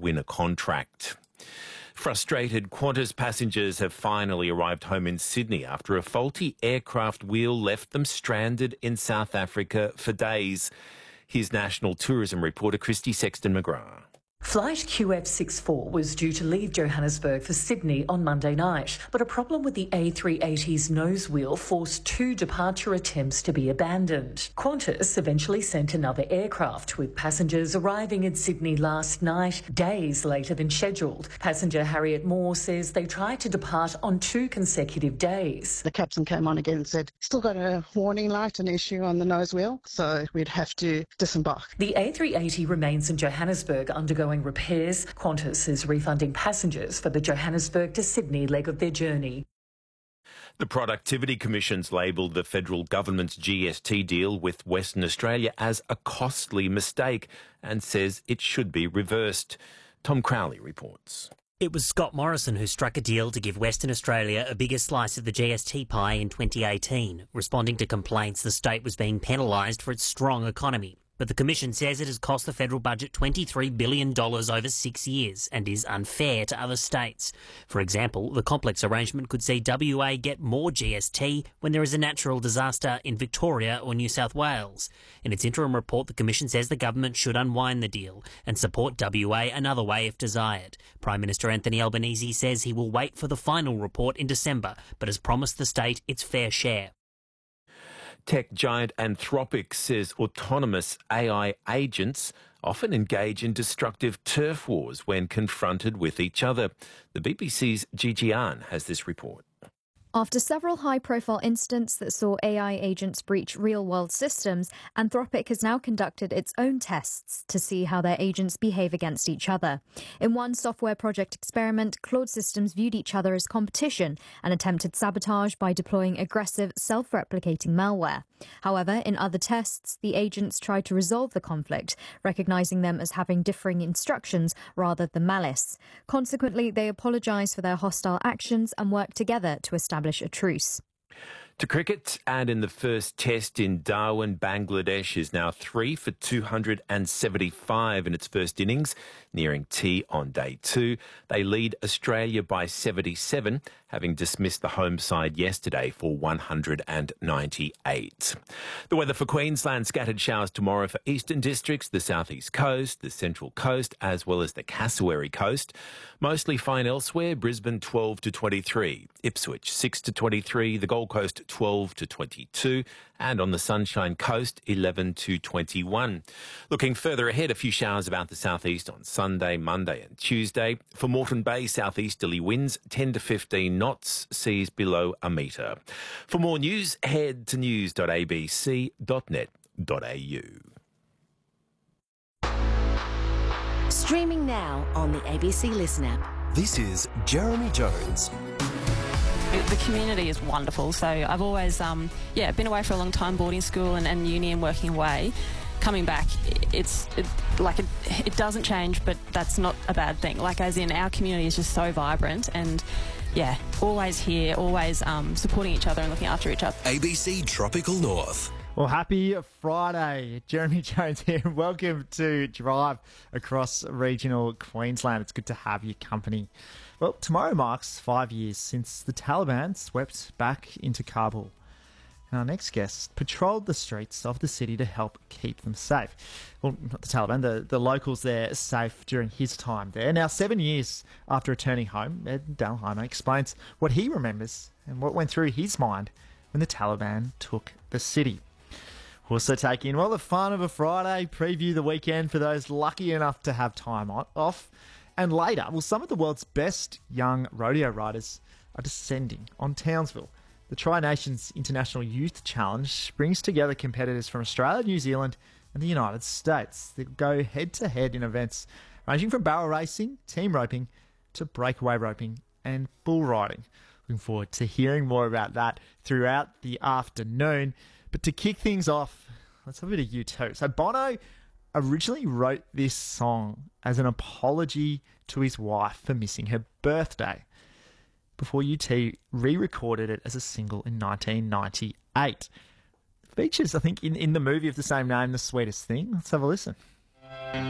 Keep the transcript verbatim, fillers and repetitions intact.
win a contract. Frustrated Qantas passengers have finally arrived home in Sydney after a faulty aircraft wheel left them stranded in South Africa for days. Here's National Tourism reporter Christy Sexton-McGrath. Flight Q F sixty-four was due to leave Johannesburg for Sydney on Monday night, but a problem with the A three eighty's nose wheel forced two departure attempts to be abandoned. Qantas eventually sent another aircraft, with passengers arriving in Sydney last night, days later than scheduled. Passenger Harriet Moore says they tried to depart on two consecutive days. The captain came on again and said, still got a warning light, an issue on the nose wheel, so we'd have to disembark. The A three eighty remains in Johannesburg undergoing repairs. Qantas is refunding passengers for the Johannesburg to Sydney leg of their journey. The Productivity Commission's labelled the federal government's G S T deal with Western Australia as a costly mistake and says it should be reversed. Tom Crowley reports. It was Scott Morrison who struck a deal to give Western Australia a bigger slice of the G S T pie in twenty eighteen, responding to complaints the state was being penalised for its strong economy. But the Commission says it has cost the federal budget twenty-three billion dollars over six years and is unfair to other states. For example, the complex arrangement could see W A get more G S T when there is a natural disaster in Victoria or New South Wales. In its interim report, the Commission says the government should unwind the deal and support W A another way if desired. Prime Minister Anthony Albanese says he will wait for the final report in December, but has promised the state its fair share. Tech giant Anthropic says autonomous A I agents often engage in destructive turf wars when confronted with each other. The B B C's Gigi Ahn has this report. After several high-profile incidents that saw A I agents breach real-world systems, Anthropic has now conducted its own tests to see how their agents behave against each other. In one software project experiment, Claude Systems viewed each other as competition and attempted sabotage by deploying aggressive, self-replicating malware. However, in other tests, the agents tried to resolve the conflict, recognising them as having differing instructions rather than malice. Consequently, they apologised for their hostile actions and worked together to establish a truce. To cricket, and in the first test in Darwin, Bangladesh is now three for two hundred seventy-five in its first innings, nearing tea on day two. They lead Australia by seventy-seven, having dismissed the home side yesterday for one hundred ninety-eight. The weather for Queensland: scattered showers tomorrow for eastern districts, the southeast coast, the central coast, as well as the Cassowary coast. Mostly fine elsewhere: Brisbane twelve to twenty-three, Ipswich six to twenty-three, the Gold Coast twelve to twenty-two, and on the Sunshine Coast eleven to twenty-one. Looking further ahead, a few showers about the southeast on Sunday, Monday and Tuesday. For Moreton Bay, southeasterly winds ten to fifteen knots, seas below a metre. For more news, head to news dot a b c dot net dot a u. Streaming now on the A B C Listen app. This is Jeremy Jones. The community is wonderful. So I've always, um, yeah, been away for a long time, boarding school and, and uni and working away. Coming back, it's it, like it, it doesn't change, but that's not a bad thing. Like, as in, our community is just so vibrant and, yeah, always here, always um, supporting each other and looking after each other. A B C Tropical North. Well, happy Friday. Jeremy Jones here. Welcome to Drive across regional Queensland. It's good to have your company. Well, tomorrow marks five years since the Taliban swept back into Kabul. And our next guest patrolled the streets of the city to help keep them safe. Well, not the Taliban, the, the locals there safe during his time there. Now, seven years after returning home, Ed Dalheimer explains what he remembers and what went through his mind when the Taliban took the city. Also take in, well, the fun of a Friday, preview the weekend for those lucky enough to have time on, off. And later, well, some of the world's best young rodeo riders are descending on Townsville. The Tri-Nations International Youth Challenge brings together competitors from Australia, New Zealand and the United States. They go head-to-head in events ranging from barrel racing, team roping to breakaway roping and bull riding. Looking forward to hearing more about that throughout the afternoon. But to kick things off, let's have a bit of U two. So Bono originally wrote this song as an apology to his wife for missing her birthday before U two re-recorded it as a single in nineteen ninety-eight. It features, I think, in, in the movie of the same name, The Sweetest Thing. Let's have a listen.